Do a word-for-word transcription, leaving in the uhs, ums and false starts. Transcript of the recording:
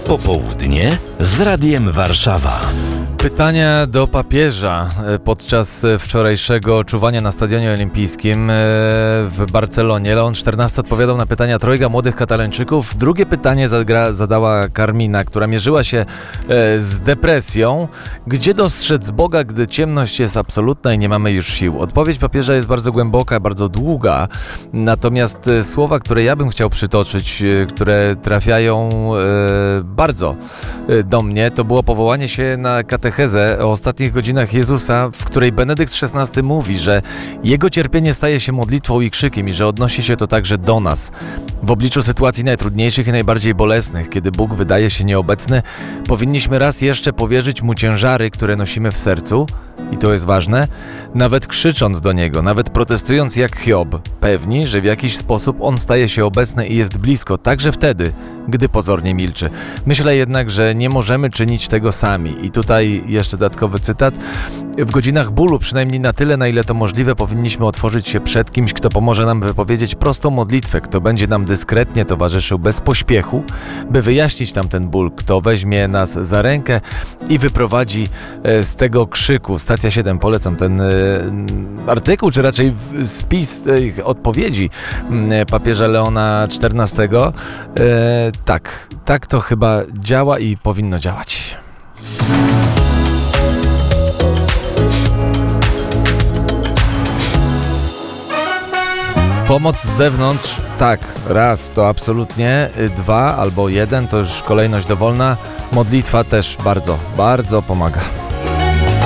Popołudnie z Radiem Warszawa. Pytania do papieża podczas wczorajszego czuwania na Stadionie Olimpijskim w Barcelonie. Leon czternasty odpowiadał na pytania trojga młodych Katalończyków. Drugie pytanie zagra, zadała Carmina, która mierzyła się z depresją. Gdzie dostrzec Boga, gdy ciemność jest absolutna i nie mamy już sił? Odpowiedź papieża jest bardzo głęboka, bardzo długa. Natomiast słowa, które ja bym chciał przytoczyć, które trafiają bardzo do mnie, to było powołanie się na katechezę o ostatnich godzinach Jezusa, w której Benedykt szesnasty mówi, że Jego cierpienie staje się modlitwą i krzykiem i że odnosi się to także do nas. W obliczu sytuacji najtrudniejszych i najbardziej bolesnych, kiedy Bóg wydaje się nieobecny, powinniśmy raz jeszcze powierzyć Mu ciężary, które nosimy w sercu, i to jest ważne, nawet krzycząc do Niego, nawet protestując jak Hiob, pewni, że w jakiś sposób On staje się obecny i jest blisko, także wtedy, gdy pozornie milczy. Myślę jednak, że nie możemy czynić tego sami. I tutaj jeszcze dodatkowy cytat. W godzinach bólu, przynajmniej na tyle, na ile to możliwe, powinniśmy otworzyć się przed kimś, kto pomoże nam wypowiedzieć prostą modlitwę, kto będzie nam dyskretnie towarzyszył bez pośpiechu, by wyjaśnić nam ten ból, kto weźmie nas za rękę i wyprowadzi z tego krzyku. Stacja siedem, polecam ten artykuł, czy raczej spis tych odpowiedzi papieża Leona czternastego. Tak, tak to chyba działa i powinno działać. Pomoc z zewnątrz, tak, raz to absolutnie, dwa albo jeden to już kolejność dowolna, modlitwa też bardzo, bardzo pomaga.